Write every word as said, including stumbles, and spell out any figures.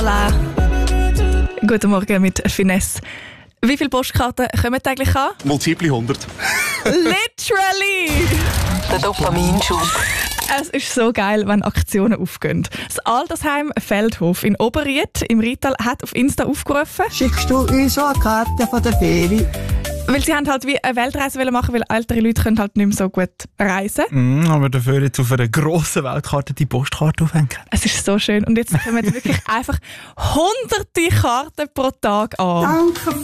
Guten Morgen mit Finesse. Wie viele Postkarten kommen eigentlich an? Multiple hundert. Literally! Der Dopaminschub. Es ist so geil, wenn Aktionen aufgehen. Das Altersheim Feldhof in Oberried im Rital hat auf Insta aufgerufen. Schickst du uns so eine Karte von der Ferien? Weil sie haben halt wie eine Weltreise machen, weil ältere Leute können halt nicht mehr so gut reisen. Mm, aber dafür jetzt auf einer grossen Weltkarte die Postkarte aufhängen. Es ist so schön. Und jetzt kommen wirklich einfach hunderte Karten pro Tag an. Danke